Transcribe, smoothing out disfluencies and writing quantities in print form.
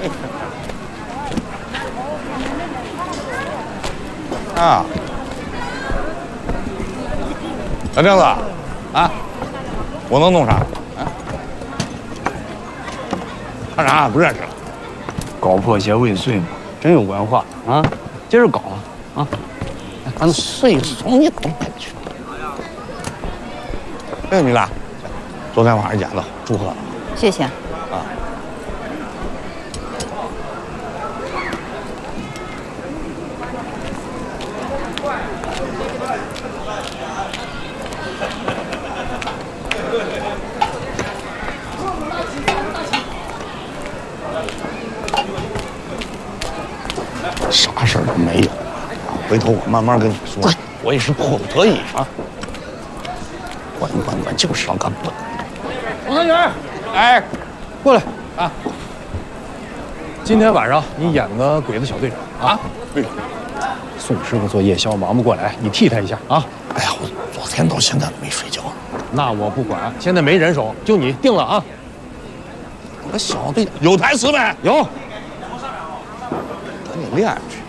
啊，小郑子，啊，我能弄啥？啊，看啥？不认识了？ 搞破鞋未遂嘛，真有文化啊！接着搞啊！ 俺岁数你懂不去？哎，米拉，昨天晚上捡的，祝贺了。 谢谢。 啊。啥事儿都没有，回头我慢慢跟你说。我也是迫不得已啊。管就是要干笨。 王三元， 哎， 过来啊！今天晚上你演个鬼子小队长啊？宋师傅做夜宵忙不过来，你替他一下啊！ 哎呀，我昨天到现在没睡觉。 那我不管，现在没人手，就你定了啊！ 我小队有台词没？ 有。 等你练去。